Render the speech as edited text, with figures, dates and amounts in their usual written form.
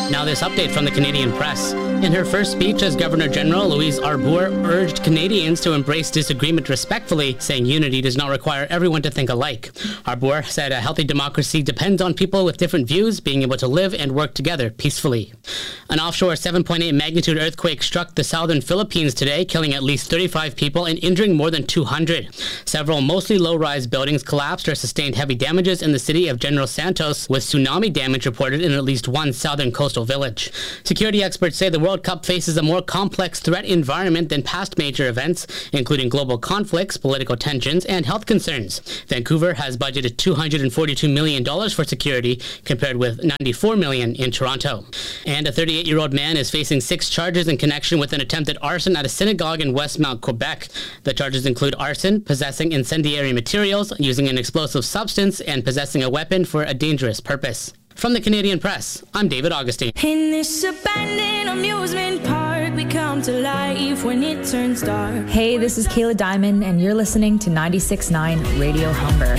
Now this update from the Canadian Press. In her first speech as Governor-General, Louise Arbour urged Canadians to embrace disagreement respectfully, saying unity does not require everyone to think alike. Arbour said a healthy democracy depends on people with different views being able to live and work together peacefully. An offshore 7.8 magnitude earthquake struck the southern Philippines today, killing at least 35 people and injuring more than 200. Several mostly low-rise buildings collapsed or sustained heavy damages in the city of General Santos, with tsunami damage reported in at least one southern coastal village. Security experts say the World Cup faces a more complex threat environment than past major events, including global conflicts, political tensions, and health concerns. Vancouver has budgeted $242 million for security, compared with $94 million in Toronto. And a 38-year-old man is facing 6 charges in connection with an attempted arson at a synagogue in Westmount, Quebec. The charges include arson, possessing incendiary materials, using an explosive substance, and possessing a weapon for a dangerous purpose. From the Canadian Press, I'm David Augustine. In this abandoned amusement park, we come to life when it turns dark. Hey, this is Kayla Diamond, and you're listening to 96.9 Radio Humber.